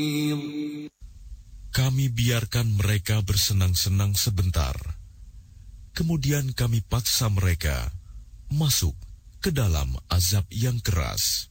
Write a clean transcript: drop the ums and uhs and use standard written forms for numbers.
Kami biarkan mereka bersenang-senang sebentar, kemudian kami paksa mereka masuk ke dalam azab yang keras.